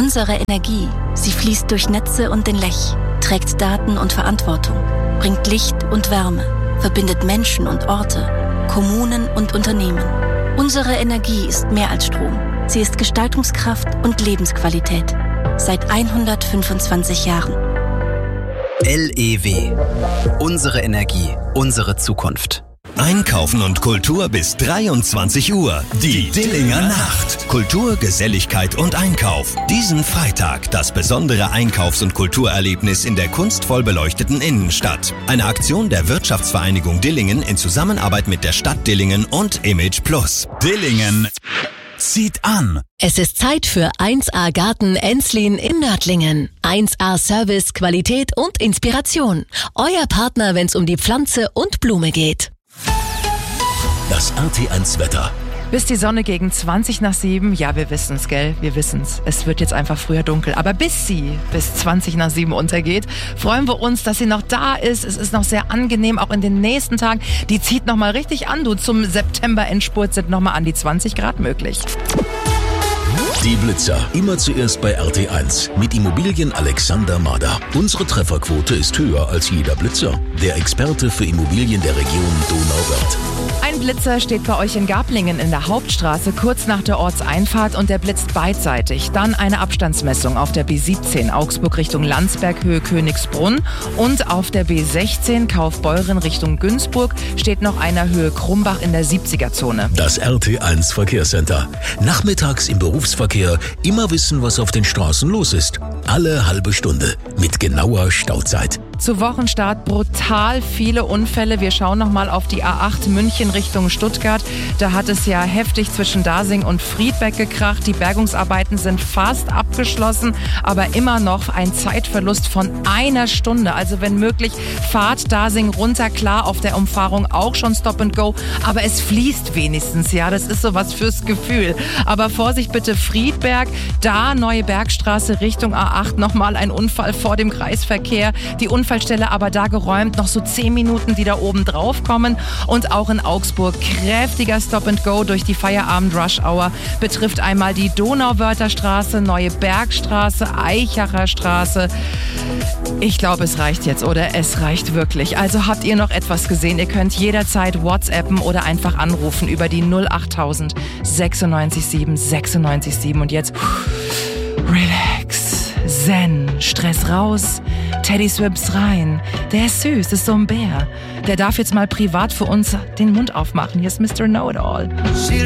Unsere Energie, sie fließt durch Netze und den Lech, trägt Daten und Verantwortung, bringt Licht und Wärme, verbindet Menschen und Orte, Kommunen und Unternehmen. Unsere Energie ist mehr als Strom. Sie ist Gestaltungskraft und Lebensqualität. Seit 125 Jahren. LEW. Unsere Energie, unsere Zukunft. Einkaufen und Kultur bis 23 Uhr. Die Dillinger Nacht. Kultur, Geselligkeit und Einkauf. Diesen Freitag das besondere Einkaufs- und Kulturerlebnis in der kunstvoll beleuchteten Innenstadt. Eine Aktion der Wirtschaftsvereinigung Dillingen in Zusammenarbeit mit der Stadt Dillingen und Image Plus. Dillingen zieht an. Es ist Zeit für 1A Garten Enslin in Nördlingen. 1A Service, Qualität und Inspiration. Euer Partner, wenn es um die Pflanze und Blume geht. Das RT1 Wetter. Bis die Sonne gegen 20 nach 7, ja, wir wissen's, gell? Wir wissen's. Es wird jetzt einfach früher dunkel. Aber bis sie bis 20 nach 7 untergeht, freuen wir uns, dass sie noch da ist. Es ist noch sehr angenehm, auch in den nächsten Tagen. Die zieht nochmal richtig an, du. Zum September-Endspurt sind nochmal an die 20 Grad möglich. Die Blitzer. Immer zuerst bei RT1 mit Immobilien Alexander Mader. Unsere Trefferquote ist höher als jeder Blitzer. Der Experte für Immobilien der Region Donauwörth. Ein Blitzer steht bei euch in Gablingen in der Hauptstraße kurz nach der Ortseinfahrt und der blitzt beidseitig. Dann eine Abstandsmessung auf der B17 Augsburg Richtung Landsberg Höhe Königsbrunn und auf der B16 Kaufbeuren Richtung Günzburg steht noch einer Höhe Krumbach in der 70er-Zone. Das RT1 Verkehrscenter. Nachmittags im Berufsverkehr immer wissen, was auf den Straßen los ist. Alle halbe Stunde mit genauer Stauzeit. Zu Wochenstart brutal viele Unfälle. Wir schauen nochmal auf die A8 München Richtung Stuttgart. Da hat es ja heftig zwischen Dasing und Friedberg gekracht. Die Bergungsarbeiten sind fast abgeschlossen, aber immer noch ein Zeitverlust von 1 Stunde. Also wenn möglich, fahrt Dasing runter. Klar, auf der Umfahrung auch schon Stop and Go, aber es fließt wenigstens. Ja, das ist sowas fürs Gefühl. Aber Vorsicht bitte Friedberg, da Neue Bergstraße Richtung A8 nochmal ein Unfall vor dem Kreisverkehr. Die Unfallstelle aber da geräumt, noch so 10 Minuten, die da oben drauf kommen. Und auch in Augsburg kräftiger Stop and Go durch die Feierabend-Rush-Hour betrifft einmal die Donauwörther Straße, Neue Bergstraße, Eichacher Straße. Ich glaube, es reicht jetzt, oder? Es reicht wirklich. Also habt ihr noch etwas gesehen? Ihr könnt jederzeit WhatsAppen oder einfach anrufen über die 08000 96 7 96 7. Und jetzt relax, Zen, Stress raus, Teddy Swims rein. Der ist süß, ist so ein Bär. Der darf jetzt mal privat für uns den Mund aufmachen. Hier ist Mr. Know-It-All.